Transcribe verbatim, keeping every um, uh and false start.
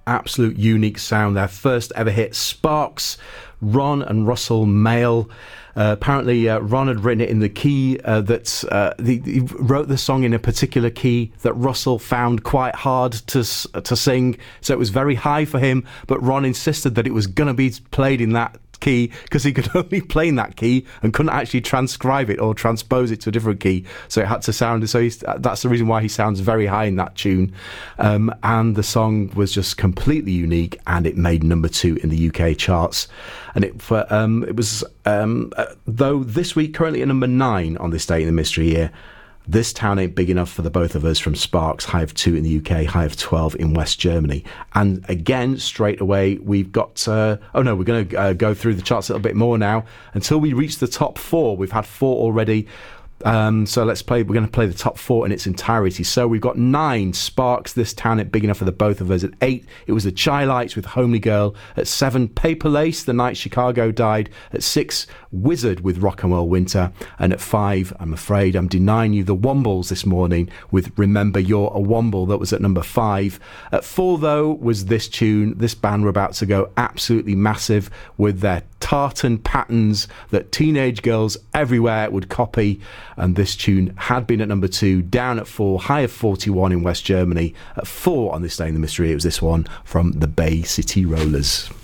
absolute unique sound. Their first ever hit, Sparks, Ron and Russell Mael. Uh, apparently, uh, Ron had written it in the key uh, that uh, he, he wrote the song in a particular key that Russell found quite hard to to sing, so it was very high for him. But Ron insisted that it was going to be played in that key because he could only play in that key and couldn't actually transcribe it or transpose it to a different key, so it had to sound so he's, that's the reason why he sounds very high in that tune. Um, and the song was just completely unique, and it made number two in the U K charts. And it for, um, it was um, uh, though this week currently at number nine on this day in the mystery year. This Town Ain't Big Enough for the Both of Us from Sparks, high of two in the U K, high of twelve in West Germany. And again, straight away, we've got... Uh, oh, no, we're going to uh, go through the charts a little bit more now. Until we reach the top four, we've had four already. Um, so let's play. We're going to play the top four in its entirety. So we've got nine, Sparks, This Town Ain't Big Enough for the Both of Us. At eight, it was the Chi-Lites with Homely Girl. At seven, Paper Lace, The Night Chicago Died. At six, Wizard with Rock and Roll Winter. And at five, I'm afraid I'm denying you, the Wombles this morning with Remember You're a Womble. That was at number five. At four, though, was this tune. This band were about to go absolutely massive with their tartan patterns that teenage girls everywhere would copy. And this tune had been at number two, down at four, high of forty-one in West Germany. At four on this day in the mystery, it was this one from the Bay City Rollers.